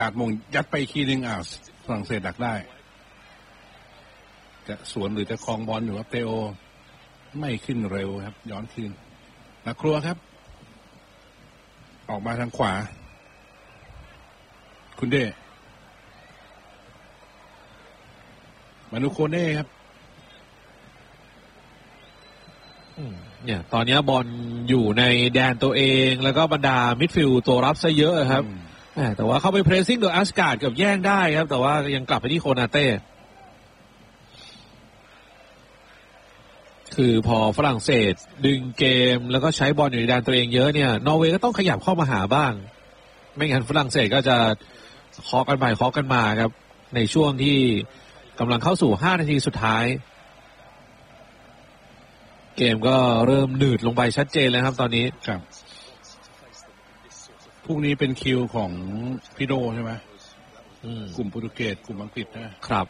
8 โมงยัดไปทีนึงฝรั่งเศสดักได้จะสวนหรือจะคลองบอลอยู่ครับเตโอไม่ขึ้นเร็วครับย้อนคืนนักครัวครับออกมาทางขวาคุณเดมานูโคเน่ครับเนี่ยตอนนี้บอลอยู่ในแดนตัวเองแล้วก็บรรดามิดฟิลด์ตัวรับซะเยอะครับแต่ว่าเข้าไปเพรสซิ่งโดยอัสการ์ดเกือบแย่งได้ครับแต่ว่ายังกลับไปที่โคนาเต้คือพอฝรั่งเศสดึงเกมแล้วก็ใช้บอลอยู่ในแดนตัวเองเยอะเนี่ยนอร์เวย์ก็ต้องขยับเข้ามาหาบ้างไม่งั้นฝรั่งเศสก็จะเคาะกันไปเคาะกันมาครับในช่วงที่กำลังเข้าสู่5 นาทีสุดท้ายเกมก็เริ่มหนืดลงไปชัดเจนแล้วครับตอนนี้ครับพรุ่งนี้เป็นคิวของพี่โดใช่ไหมกลุ่มโปรตุเกสกลุ่มอังกฤษนะครับ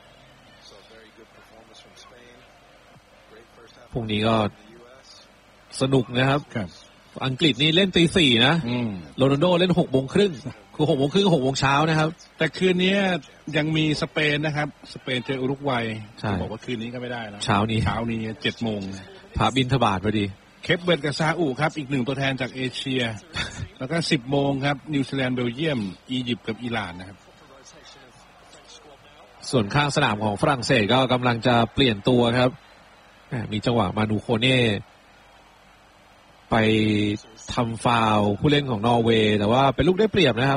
พรุ่งนี้ก็สนุกนะครับอังกฤษนี่เล่นตี 4นะโรนัลโดเล่น 6 โมงครึ่งคือ 6 โมงครึ่ง 6 โมงเช้านะครับแต่คืนนี้ยังมีสเปนนะครับสเปนเจออุรุกวัยบอกว่าคืนนี้ก็ไม่ได้แล้วเช้านี้ 7 โมงพาบิณฑบาตพอดีเคปเวิร์ดกับซาอุครับอีก1ตัวแทนจากเอเชียแล้วก็ 10 โมงครับนิวซีแลนด์เบลเยียมอียิปต์กับอิหร่านนะครับส่วนข้างสนามของฝรั่งเศสก็กำลังจะเปลี่ยนตัวครับมีจังหวะมานูโคเน่ไปทำฟาวล์ผู้เล่นของนอร์เวย์แต่ว่าเป็นลูกได้เปรียบนะครับ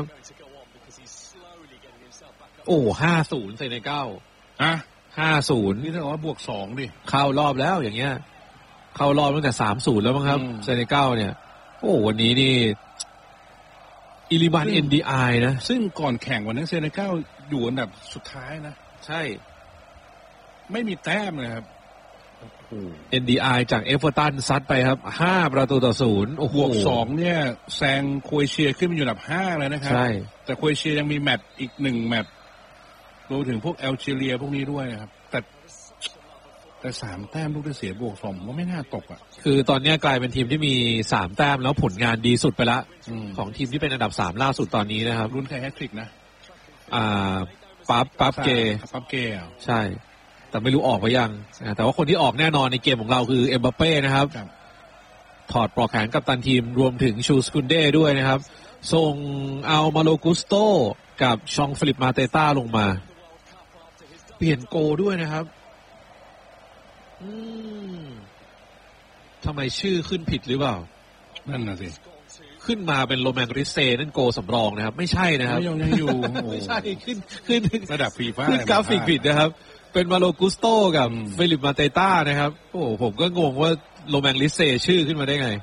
โอ้ 5-0 เซเนกัล5-0 นี่ถ้าว่าบวก 2ดิเข้ารอบแล้วอย่างเงี้ยเข้ารอบตั้งแต่ 3-0 แล้วมั้งครับเซเนกัลเนี่ยโอ้วันนี้นี่อิลิบัน NDI นะซึ่งก่อนแข่งวันนั้นเซเนกัลอยู่อันดับสุดท้ายนะใช่ไม่มีแต้มเลยครับ NDI จากเอเวอร์ตันซัดไปครับ5-0โอ้โหบวก 2เนี่ยแซงโครเอเชียขึ้นมาอยู่อันดับ5เลยนะครับใช่แต่โครเอเชียยังมีแมตช์อีก1แมตช์รวมถึงพวกแอลจีเรียพวกนี้ด้วยนะครับแต่3แต้มลูกได้เสียบวก 2ว่าไม่น่าตกอ่ะคือตอนนี้กลายเป็นทีมที่มี3แต้มแล้วผลงานดีสุดไปละของทีมที่เป็นอันดับ3ล่าสุดตอนนี้นะครับรุ่นใครแฮตทริกนะปั๊บเกใช่แต่ไม่รู้ออกไปยังแต่ว่าคนที่ออกแน่นอนในเกมของเราคือเอ็มบัปเป้นะครับถอดปลอกแขนกัปตันทีมรวมถึงชูสกุนเด้ด้วยนะครับส่งเอามาโลกุสโตกับชองฟิลิปมาเตต้าลงมาเปลี่ยนโกด้วยนะครับทำไมชื่อขึ้นผิดหรือเปล่านั่นน่ะสิขึ้นมาเป็นโรแมนริเซนั่นโกสำรองนะครับไม่ใช่นะครับยังอยู่ไม่ใช่ขึ้นระดับฟีฟ่าขึ้นกราฟิกผิดนะครับเป็นมาโลกุสโตกับฟิลิปมาเตต้านะครับโอ้ผมก็งงว่าโรแมนริเซชื่อขึ้นมาได้ไง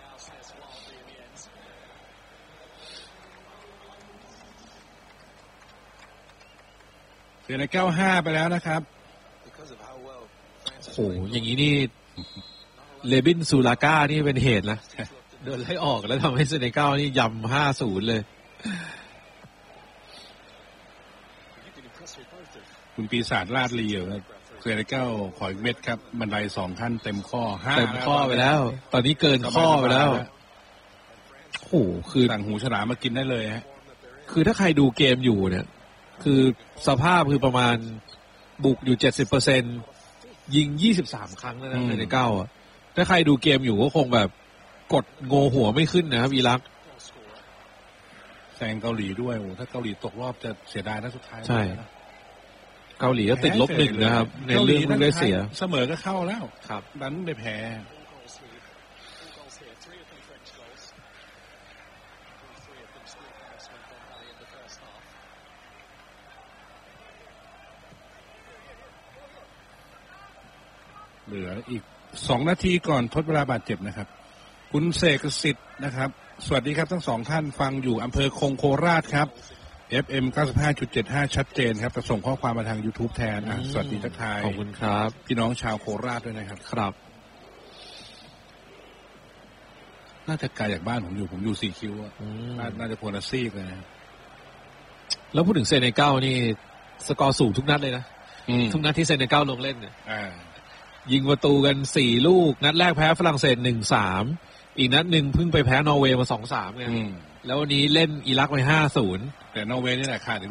เสียใน95ไปแล้วนะครับโอ้อย่างนี้นี่เลบินซูลาก้านี่เป็นเหตุนะโดนไล่ออกแล้วทำให้เซเนกัลนี่ยำ 5-0 เลยคุณปีศาจลาดลีครับเซเนกัลขออีกเม็ดครับบันได2ขั้นเต็มข้อไปแล้วตอนนี้เกินข้อไปแล้วโอ้คือสั่งหูฉลามมากินได้เลยฮะคือถ้าใครดูเกมอยู่เนี่ยคือสภาพคือประมาณบุกอยู่ 70% ยิง23ครั้งแล้วนะเซเนกัลถ้าใครดูเกมอยู่ก็คงแบบกดโงหัวไม่ขึ้นนะครับอิรักแซงเกาหลีด้วยโอ้ถ้าเกาหลีตกรอบจะเสียดายนะสุดท้ายใช่เกาหลีก็ติด-1นะครับในเรื่องลูกได้เสียเสมอก็เข้าแล้วครับดันไปแพ้เหลืออีก2นาทีก่อนทดเวลาบาดเจ็บนะครับคุณเสกสิทธิ์นะครับสวัสดีครับทั้ง2ท่านฟังอยู่อำเภอคงโคราชครับ FM 95.75 ชัดเจนครับจะส่งข้อความมาทาง YouTube แทนสวัสดีทักทายขอบคุณครับพี่น้องชาวโคราชด้วยนะครับครับน่าจะไกลจากบ้านผมอยู่4คิวน่าจะโพนาซี่เลยนะแล้วพูดถึงเซเนกัลนี่สกอร์สูงทุกนัดเลยนะทุกนัดที่เซเนกัลลงเล่นเนี่ยยิงประตูกัน4ลูกนัดแรกแพ้ฝรั่งเศส 1-3 อีกนัดหนึ่งเพิ่งไปแพ้นอร์เวย์มา 2-3 ไงแล้ววันนี้เล่นอิรักไป 5-0 แต่นอร์เวย์นี่แหละขาด